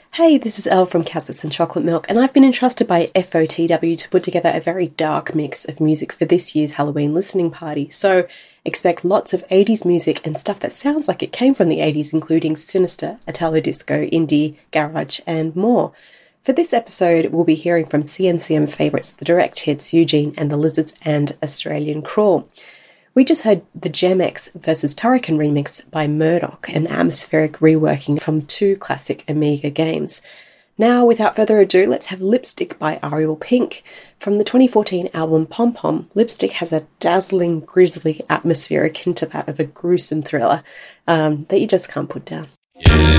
Hey, this is Elle from Cassets and Chocolate Milk, and I've been entrusted by FOTW to put together a very dark mix of music for this year's Halloween listening party. So expect lots of 80s music and stuff that sounds like it came from the 80s, including Sinister, Italo Disco, Indie, Garage, and more. For this episode, we'll be hearing from CNCM favourites The Direct Hits, Eugene and the Lizards, and Australian Crawl. We just heard the Gem-X vs Turrican remix by Murdoch, an atmospheric reworking from two classic Amiga games. Now, without further ado, let's have Lipstick by Ariel Pink. From the 2014 album Pom Pom, Lipstick has a dazzling, grisly atmosphere akin to that of a gruesome thriller that you just can't put down. Yeah.